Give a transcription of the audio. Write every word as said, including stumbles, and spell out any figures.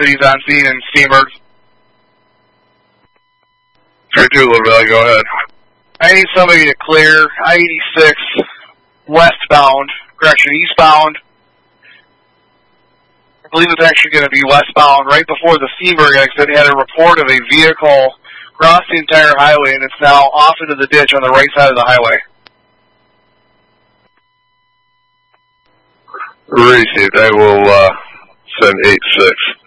City's on scene in Steamberg. three two, Little Valley, go ahead. I need somebody to clear I eighty-six westbound, correction, eastbound. I believe it's actually going to be westbound. Right before the Steamberg exit, had a report of a vehicle cross the entire highway, and it's now off into the ditch on the right side of the highway. Received. I will uh, send eight six.